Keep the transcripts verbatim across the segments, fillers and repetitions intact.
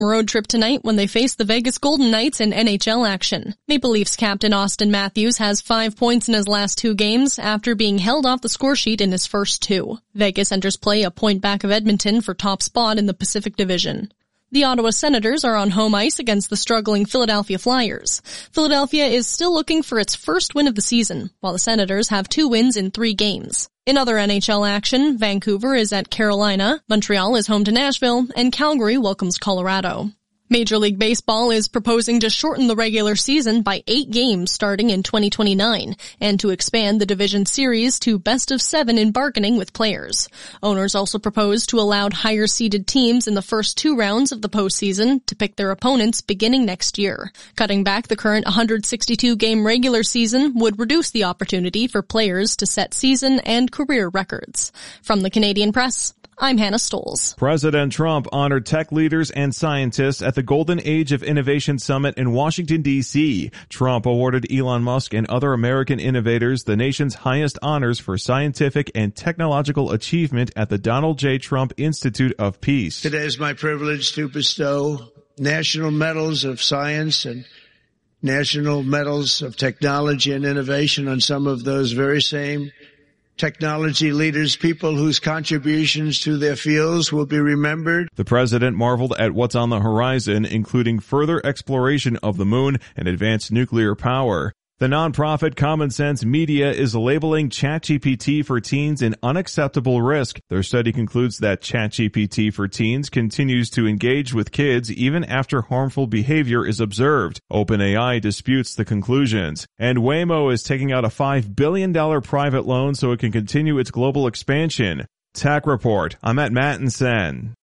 road trip tonight when they face the Vegas Golden Knights in N H L action. Maple Leafs captain Austin Matthews has five points in his last two games after being held off the scoresheet in his first two. Vegas enters play a point back of Edmonton for top spot in the Pacific Division. The Ottawa Senators are on home ice against the struggling Philadelphia Flyers. Philadelphia is still looking for its first win of the season, while the Senators have two wins in three games. In other N H L action, Vancouver is at Carolina, Montreal is home to Nashville, and Calgary welcomes Colorado. Major League Baseball is proposing to shorten the regular season by eight games starting in twenty twenty-nine, and to expand the division series to best of seven in bargaining with players. Owners also propose to allow higher-seeded teams in the first two rounds of the postseason to pick their opponents beginning next year. Cutting back the current one hundred sixty-two game regular season would reduce the opportunity for players to set season and career records. From the Canadian Press, I'm Hannah Stoles. President Trump honored tech leaders and scientists at the Golden Age of Innovation Summit in Washington, D C Trump awarded Elon Musk and other American innovators the nation's highest honors for scientific and technological achievement at the Donald J. Trump Institute of Peace. Today is my privilege to bestow national medals of science and national medals of technology and innovation on some of those very same technology leaders, people whose contributions to their fields will be remembered. The president marveled at what's on the horizon, including further exploration of the moon and advanced nuclear power. The nonprofit Common Sense Media is labeling ChatGPT for teens an unacceptable risk. Their study concludes that ChatGPT for teens continues to engage with kids even after harmful behavior is observed. OpenAI disputes the conclusions. And Waymo is taking out a five billion dollars private loan so it can continue its global expansion. Tech Report. I'm at Mattinson.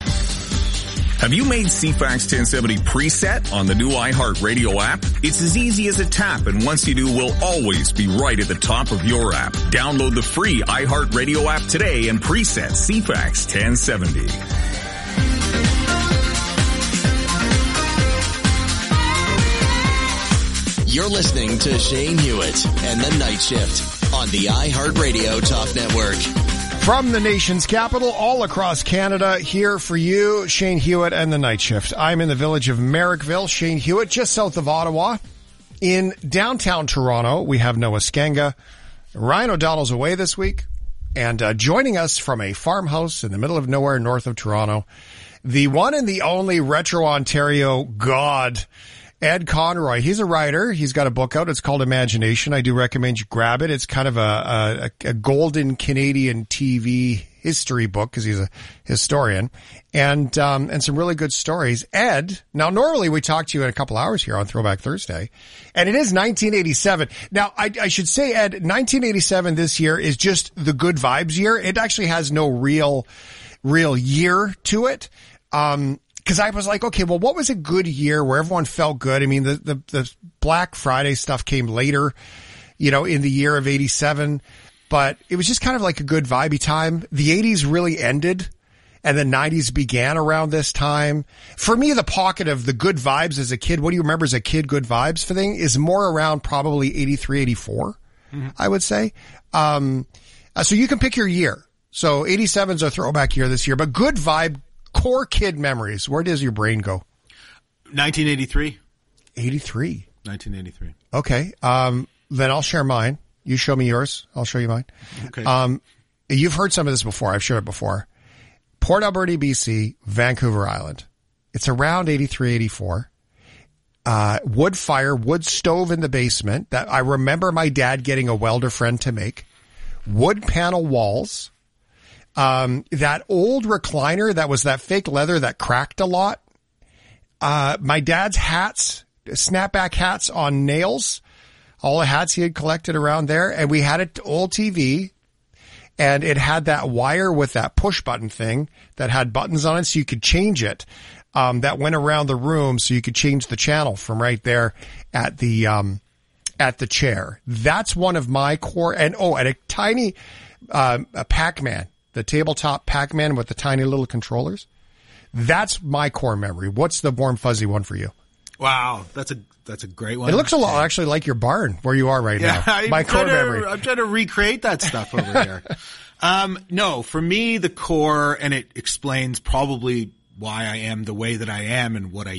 Have you made C FAX ten seventy preset on the new iHeartRadio app? It's as easy as a tap, and once you do, we'll always be right at the top of your app. Download the free iHeartRadio app today and preset C FAX ten seventy. You're listening to Shane Hewitt and the Night Shift on the iHeartRadio Talk Network. From the nation's capital, all across Canada, here for you, Shane Hewitt and the Night Shift. I'm in the village of Merrickville. Shane Hewitt, just south of Ottawa. In downtown Toronto, we have Noah Skenga. Ryan O'Donnell's away this week. And uh, joining us from a farmhouse in the middle of nowhere north of Toronto, the one and the only Retro Ontario god, Ed Conroy. He's a writer. He's got a book out. It's called Imagination. I do recommend you grab it. It's kind of a, a, a golden Canadian T V history book because he's a historian, and um, and some really good stories. Ed, now normally we talk to you in a couple hours here on Throwback Thursday, and it is nineteen eighty-seven. Now I, I should say, Ed, nineteen eighty-seven this year is just the good vibes year. It actually has no real real year to it. Um, Because I was like, okay, well, what was a good year where everyone felt good? I mean, the, the, the Black Friday stuff came later, you know, in the year of eighty-seven, but it was just kind of like a good vibey time. The eighties really ended and the nineties began around this time. For me, the pocket of the good vibes as a kid, what do you remember as a kid, good vibes for thing is more around probably eighty-three, eighty-four, mm-hmm. I would say. Um, so you can pick your year. So eighty-seven's a throwback year this year, but good vibe, core kid memories. Where does your brain go? nineteen eighty-three. eighty-three. nineteen eighty-three. Okay. Um, then I'll share mine. You show me yours. I'll show you mine. Okay. Um, you've heard some of this before. I've shared it before. Port Alberni, B C, Vancouver Island. It's around eighty-three, eighty-four. Uh, wood fire, wood stove in the basement that I remember my dad getting a welder friend to make. Wood panel walls. Um, that old recliner that was that fake leather that cracked a lot. Uh, my dad's hats, snapback hats on nails, all the hats he had collected around there. And we had an old T V and it had that wire with that push button thing that had buttons on it so you could change it. Um, that went around the room so you could change the channel from right there at the, um, at the chair. That's one of my core. And oh, and a tiny, uh, a Pac-Man. The tabletop Pac-Man with the tiny little controllers. That's my core memory. What's the warm, fuzzy one for you? Wow, that's a that's a great one. It looks a lot actually like your barn where you are right yeah, now. I'm My core to, memory. I'm trying to recreate that stuff over here. Um, no, for me, the core, and it explains probably why I am the way that I am and what I